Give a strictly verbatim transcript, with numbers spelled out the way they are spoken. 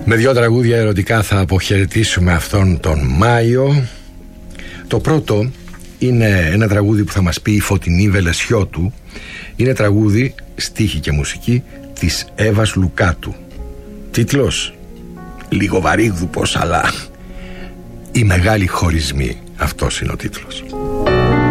Με δυο τραγούδια ερωτικά θα αποχαιρετήσουμε αυτόν τον Μάιο. Το πρώτο είναι ένα τραγούδι που θα μας πει η Φωτεινή Βελεσιώτου. Είναι τραγούδι, στίχη και μουσική της Εύας Λουκάτου. Τίτλος, λίγο βαρύγδουπος, αλλά οι μεγάλοι χωρισμοί. Αυτός είναι ο τίτλος.